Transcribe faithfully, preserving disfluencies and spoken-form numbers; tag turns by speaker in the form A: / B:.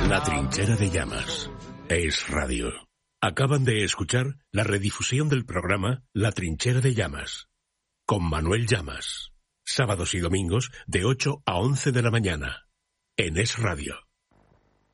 A: La Trinchera de Llamas. Es Radio. Acaban de escuchar la redifusión del programa La Trinchera de Llamas, con Manuel Llamas. Sábados y domingos de ocho a once de la mañana. En Es Radio.